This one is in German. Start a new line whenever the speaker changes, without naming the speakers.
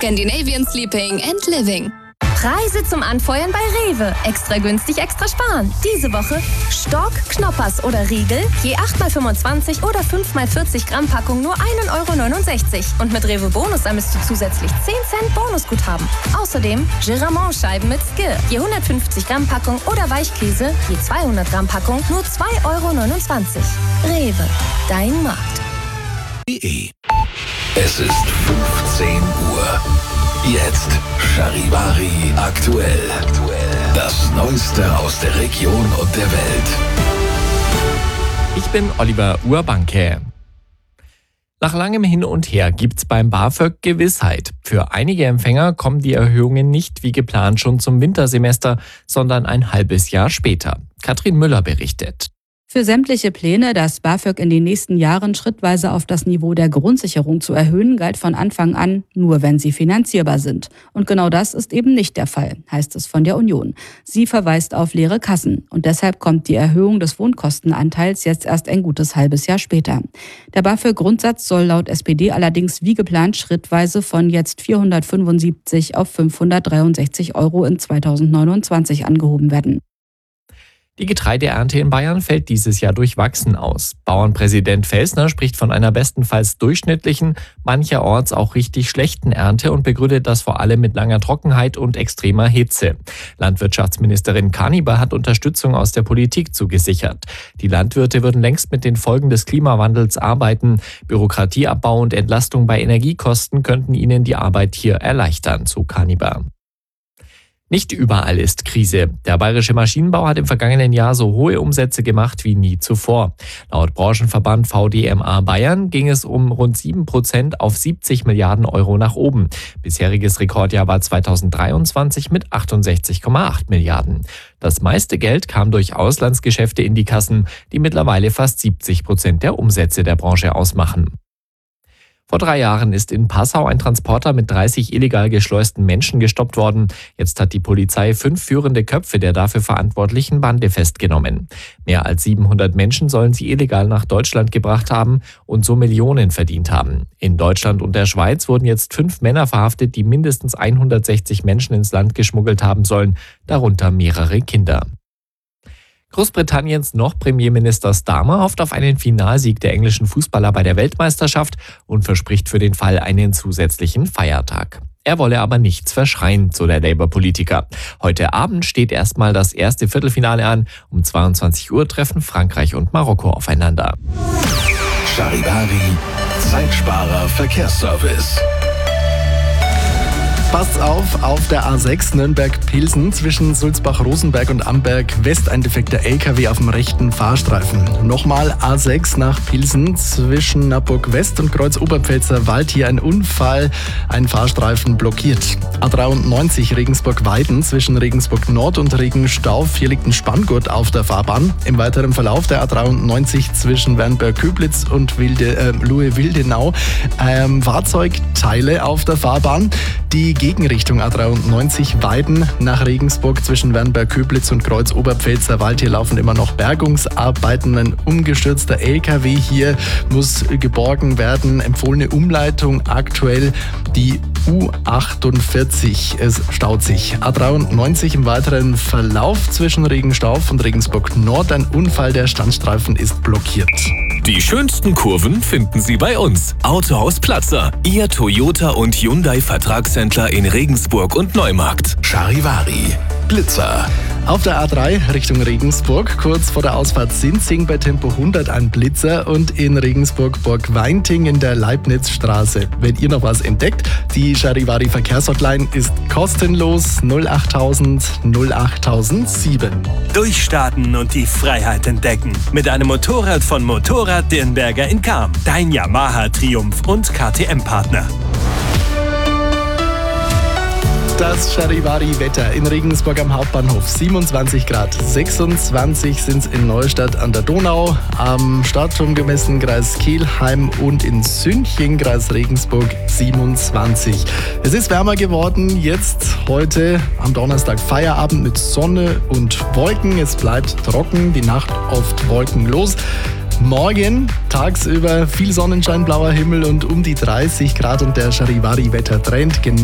Scandinavian Sleeping and Living.
Preise zum Anfeuern bei Rewe. Extra günstig, extra sparen. Diese Woche Stork, Knoppers oder Riegel, je 8x25 oder 5x40 Gramm Packung nur 1,69 €. Und mit Rewe Bonus ermisst du zusätzlich 10 Cent Bonusguthaben. Außerdem Giramont-Scheiben mit Skir, je 150 Gramm Packung oder Weichkäse, je 200 Gramm Packung nur 2,29 €. Rewe, dein Markt.
Es ist 15 Uhr. Jetzt Charivari aktuell. Das Neueste aus der Region und der Welt.
Ich bin Oliver Urbanke. Nach langem Hin und Her gibt's beim BAföG Gewissheit. Für einige Empfänger kommen die Erhöhungen nicht wie geplant schon zum Wintersemester, sondern ein halbes Jahr später. Katrin Müller berichtet.
Für sämtliche Pläne, das BAföG in den nächsten Jahren schrittweise auf das Niveau der Grundsicherung zu erhöhen, galt von Anfang an, nur wenn sie finanzierbar sind. Und genau das ist eben nicht der Fall, heißt es von der Union. Sie verweist auf leere Kassen. Und deshalb kommt die Erhöhung des Wohnkostenanteils jetzt erst ein gutes halbes Jahr später. Der BAföG-Grundsatz soll laut SPD allerdings wie geplant schrittweise von jetzt 475 auf 563 € in 2029 angehoben werden.
Die Getreideernte in Bayern fällt dieses Jahr durchwachsen aus. Bauernpräsident Felsner spricht von einer bestenfalls durchschnittlichen, mancherorts auch richtig schlechten Ernte und begründet das vor allem mit langer Trockenheit und extremer Hitze. Landwirtschaftsministerin Kaniber hat Unterstützung aus der Politik zugesichert. Die Landwirte würden längst mit den Folgen des Klimawandels arbeiten. Bürokratieabbau und Entlastung bei Energiekosten könnten ihnen die Arbeit hier erleichtern, so Kaniber. Nicht überall ist Krise. Der bayerische Maschinenbau hat im vergangenen Jahr so hohe Umsätze gemacht wie nie zuvor. Laut Branchenverband VDMA Bayern ging es um rund 7% auf 70 Milliarden € nach oben. Bisheriges Rekordjahr war 2023 mit 68,8 Milliarden. Das meiste Geld kam durch Auslandsgeschäfte in die Kassen, die mittlerweile fast 70% der Umsätze der Branche ausmachen. Vor 3 Jahren ist in Passau ein Transporter mit 30 illegal geschleusten Menschen gestoppt worden. Jetzt hat die Polizei 5 führende Köpfe der dafür verantwortlichen Bande festgenommen. Mehr als 700 Menschen sollen sie illegal nach Deutschland gebracht haben und so Millionen verdient haben. In Deutschland und der Schweiz wurden jetzt 5 Männer verhaftet, die mindestens 160 Menschen ins Land geschmuggelt haben sollen, darunter mehrere Kinder. Großbritanniens noch Premierminister Starmer hofft auf einen Finalsieg der englischen Fußballer bei der Weltmeisterschaft und verspricht für den Fall einen zusätzlichen Feiertag. Er wolle aber nichts verschreien, so der Labour-Politiker. Heute Abend steht erstmal das erste Viertelfinale an. Um 22 Uhr treffen Frankreich und Marokko aufeinander.
Charivari, Zeitsparer Verkehrsservice.
Passt auf der A6 Nürnberg-Pilsen zwischen Sulzbach-Rosenberg und Amberg-West ein defekter LKW auf dem rechten Fahrstreifen. Nochmal A6 nach Pilsen zwischen Naburg-West und Kreuz-Oberpfälzer Wald. Hier ein Unfall, ein Fahrstreifen blockiert. A93 Regensburg-Weiden zwischen Regensburg-Nord und Regenstauf. Hier liegt ein Spanngurt auf der Fahrbahn. Im weiteren Verlauf der A93 zwischen Wernberg-Köblitz und Luhe-Wildenau Fahrzeugteile auf der Fahrbahn. Die Gegenrichtung A93 Weiden nach Regensburg zwischen Wernberg-Köblitz und Kreuz-Oberpfälzer Wald. Hier laufen immer noch Bergungsarbeiten. Ein umgestürzter LKW hier muss geborgen werden. Empfohlene Umleitung aktuell die U48. Es staut sich. A93 im weiteren Verlauf zwischen Regenstauf und Regensburg Nord. Ein Unfall, der Standstreifen ist blockiert.
Die schönsten Kurven finden Sie bei uns. Autohaus Platzer, Ihr Toyota und Hyundai Vertragshändler in Regensburg und Neumarkt.
Charivari, Blitzer.
Auf der A3 Richtung Regensburg, kurz vor der Ausfahrt Sinzing bei Tempo 100 ein Blitzer und in Regensburg-Burg-Weinting in der Leibnizstraße. Wenn ihr noch was entdeckt, die Charivari Verkehrshotline ist kostenlos 08000 08007.
Durchstarten und die Freiheit entdecken. Mit einem Motorrad von Motorrad Dirnberger in Cham. Dein Yamaha Triumph und KTM-Partner.
Das Charivari-Wetter in Regensburg am Hauptbahnhof 27 Grad, 26 sind es in Neustadt an der Donau, am Stadtturm gemessen Kreis Kelheim und in Sünching Kreis Regensburg 27. Es ist wärmer geworden, jetzt heute am Donnerstag Feierabend mit Sonne und Wolken. Es bleibt trocken, die Nacht oft wolkenlos. Morgen tagsüber viel Sonnenschein, blauer Himmel und um die 30 Grad und der Charivari-Wettertrend.